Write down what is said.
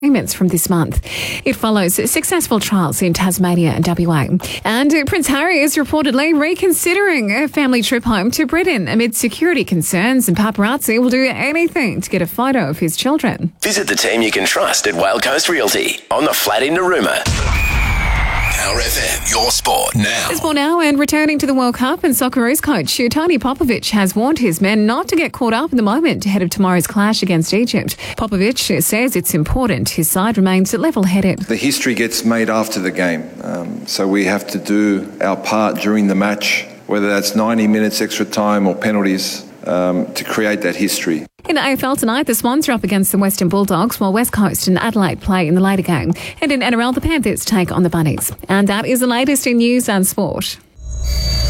Payments from this month. It follows successful trials in Tasmania and WA. And Prince Harry is reportedly reconsidering a family trip home to Britain amid security concerns, and paparazzi will do anything to get a photo of his children. Visit the team you can trust at Whale Coast Realty on the flat in Narooma. Power FM, your sport now. Sport now, and returning to the World Cup, and Socceroos coach Tony Popovic has warned his men not to get caught up in the moment ahead of tomorrow's clash against Egypt. Popovic says it's important his side remains level-headed. The history gets made after the game, so we have to do our part during the match, whether that's 90 minutes extra time or penalties, to create that history. In the AFL tonight, the Swans are up against the Western Bulldogs, while West Coast and Adelaide play in the later game. And in NRL, the Panthers take on the Bunnies. And that is the latest in news and sport.